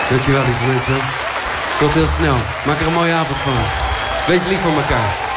Dankjewel, lieve mensen. Tot heel snel. Maak er een mooie avond van. Wees lief voor elkaar.